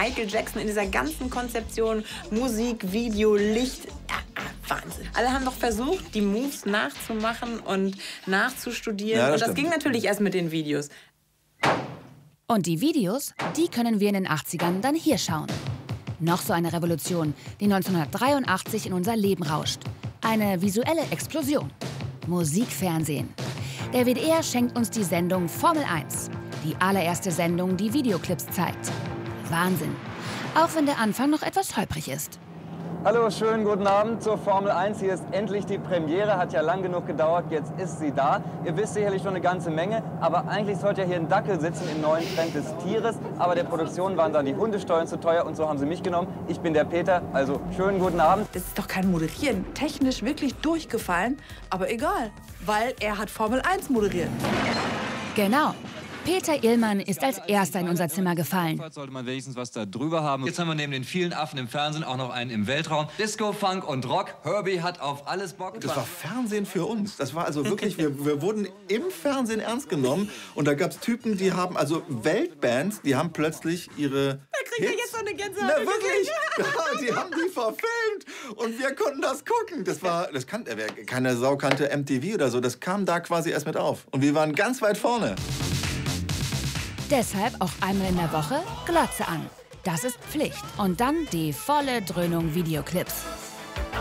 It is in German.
Michael Jackson in dieser ganzen Konzeption, Musik, Video, Licht. Wahnsinn. Alle haben doch versucht, die Moves nachzumachen und nachzustudieren. Ja, und das stimmt. ging natürlich erst mit den Videos. Und die Videos, die können wir in den 80ern dann hier schauen. Noch so eine Revolution, die 1983 in unser Leben rauscht. Eine visuelle Explosion. Musikfernsehen. Der WDR schenkt uns die Sendung Formel 1. Die allererste Sendung, die Videoclips zeigt. Wahnsinn. Auch wenn der Anfang noch etwas holprig ist. Hallo, schönen guten Abend zur Formel 1. Hier ist endlich die Premiere, hat ja lang genug gedauert, jetzt ist sie da. Ihr wisst sicherlich schon eine ganze Menge, aber eigentlich sollte ja hier ein Dackel sitzen im neuen Trend des Tieres. Aber der Produktion waren dann die Hundesteuern zu teuer und so haben sie mich genommen. Ich bin der Peter, also schönen guten Abend. Das ist doch kein Moderieren. Technisch wirklich durchgefallen, aber egal, weil er hat Formel 1 moderiert. Genau. Peter Illmann ist als Erster in unser Zimmer gefallen. Sollte man wenigstens was da drüber haben. Jetzt haben wir neben den vielen Affen im Fernsehen auch noch einen im Weltraum. Disco, Funk und Rock. Herbie hat auf alles Bock. Das war Fernsehen für uns. Das war also wirklich, wir wurden im Fernsehen ernst genommen. Und da gab es Typen, die haben, also Weltbands, die haben plötzlich ihre Kriegt er jetzt so eine Gänsehaut? Na wirklich, ja, die haben die verfilmt und wir konnten das gucken. Das kannte, keine Sau kannte MTV oder so, das kam da quasi erst mit auf. Und wir waren ganz weit vorne. Deshalb auch einmal in der Woche Glotze an. Das ist Pflicht. Und dann die volle Dröhnung Videoclips.